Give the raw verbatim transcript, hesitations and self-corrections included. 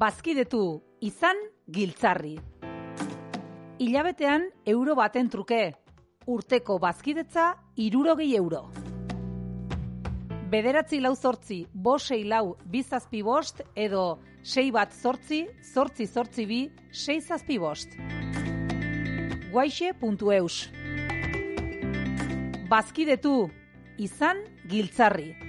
bazkidetu, izan giltzarri. Hilabetean euro baten truke, urteko bazkidetza hirurogei euro. Bederatzi lau zortzi, bost sei lau, bi zazpi bost, edo sei bat zortzi, zortzi zortzi bi, sei zazpi bost. guaixe puntu eus. Bazkidetu, izan giltzarri.